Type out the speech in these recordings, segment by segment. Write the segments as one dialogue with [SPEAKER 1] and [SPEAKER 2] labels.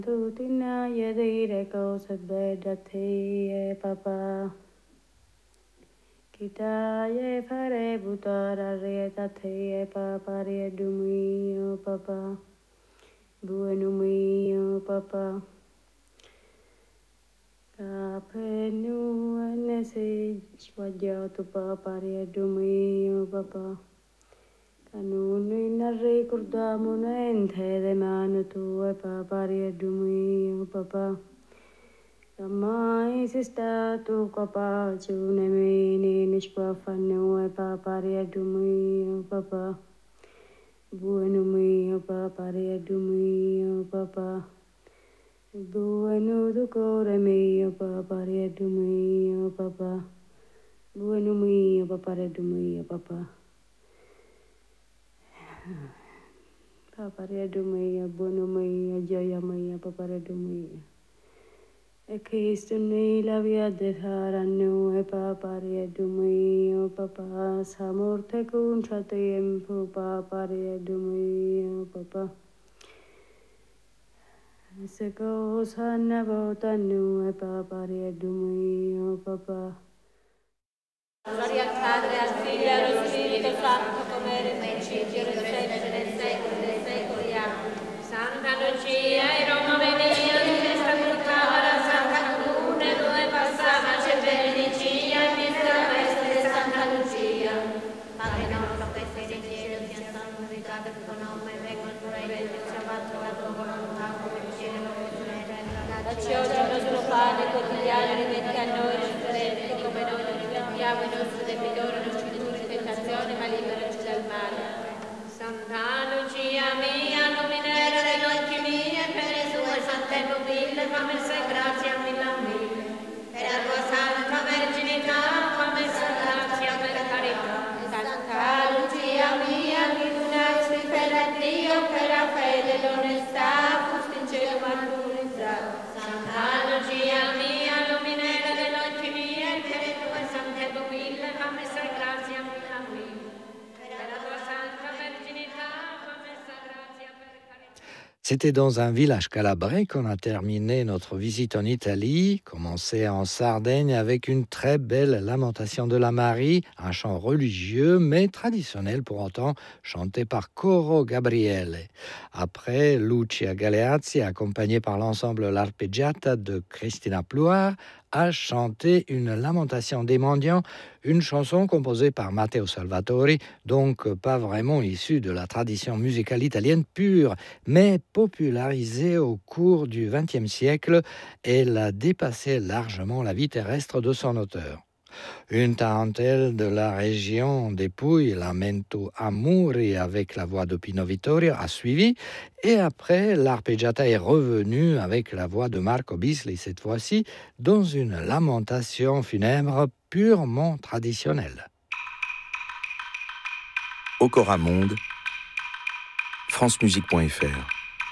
[SPEAKER 1] Tutina yedire kosat bedate papa. Kita ye fare butara retate papa re dumio papa. Buenumio papa. Kapenu anese swajya tu papa re dumio papa. Kanuni narre kurdamu nente de manu tu papa re dumio papa. Mai sista tu kapa chune mini nishpa fanu papa re dumio papa. Bueno mio papa re dumio papa. Bueno tu core mio papa re dumio papa. Bueno mio papa re dumio papa. Papa re dumio bueno mio jaya mio papa re dumio. E Cristo la via de haranu e papa re dumio papa. Sa morte contra tempo papa re dumio papa. Se cosa ne votanu e papa re dumio papa.
[SPEAKER 2] Gloria al Padre, al Figlio e allo Spirito Santo, come era nei principio, nei secoli dei secoli. Amen. Santa Lucia e Roma venia, di questa portava la Santa Comune, dove passava c'è benedicia, e vista questa Santa Lucia. Padre nostro che sei in cielo, sia santificato il tuo nome, venga il tuo regno, sia fatta la tua volontà, come in cielo e sulla terra. Dacci oggi il nostro pane quotidiano, rimetti a noi i nostri debiti, come noi i nostri debitori, non ci indurre in tentazione, ma liberaci dal male. Santa Lucia mia, luminera degli occhi miei, per le sue sante pupille, fammi sei grazia mille a mille. Per la tua santa verginità, fammi sei grazia per carità. Santa Lucia mia, che tu nasci per Dio, per la fede e l'onestà, fusti in cielo martirizzato. Santa Lucia mia, luminera degli occhi miei, per le tue sante pupille, fammi sei grazia mille a mille. Per la tua santa verginità, fammi sei grazia per carità.
[SPEAKER 3] C'était dans un village calabrais qu'on a terminé notre visite en Italie, commencé en Sardaigne avec une très belle lamentation de la Marie, un chant religieux mais traditionnel pour autant, chanté par Coro Gabriele. Après, Lucia Galeazzi, accompagnée par l'ensemble L'Arpeggiata de Cristina Pluar, a chanté une lamentation des mendiants, une chanson composée par Matteo Salvatori, donc pas vraiment issue de la tradition musicale italienne pure, mais popularisée au cours du XXe siècle. Elle a dépassé largement la vie terrestre de son auteur. Une tarentelle de la région des Pouilles, Lamento Amuri, avec la voix de Pino Vittorio, a suivi. Et après, l'arpeggiata est revenue avec la voix de Marco Bisli, cette fois-ci, dans une lamentation funèbre purement traditionnelle.
[SPEAKER 4] Au Coramonde, francemusique.fr.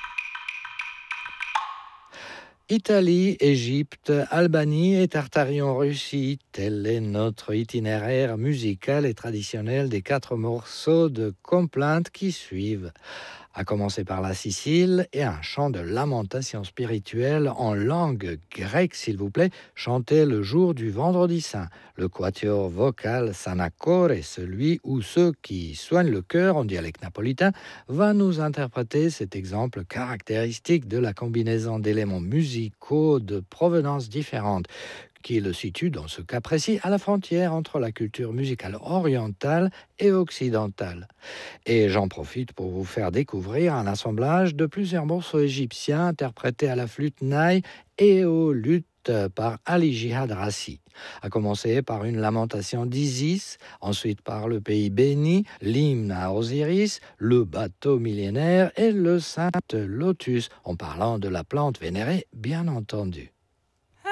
[SPEAKER 3] Italie, Égypte, Albanie et Tartarie en Russie, tel est notre itinéraire musical et traditionnel des 4 morceaux de complainte qui suivent. À commencer par la Sicile et un chant de lamentation spirituelle en langue grecque, s'il vous plaît, chanté le jour du Vendredi Saint. Le quatuor vocal Sanacore, celui ou ceux qui soignent le cœur en dialecte napolitain, va nous interpréter cet exemple caractéristique de la combinaison d'éléments musicaux de provenance différente, qui le situe dans ce cas précis à la frontière entre la culture musicale orientale et occidentale. Et j'en profite pour vous faire découvrir un assemblage de plusieurs morceaux égyptiens interprétés à la flûte naï et au luth par Ali Jihad Rassi. À commencer par une lamentation d'Isis, ensuite par le pays béni, l'hymne à Osiris, le bateau millénaire et le saint lotus, en parlant de la plante vénérée, bien entendu.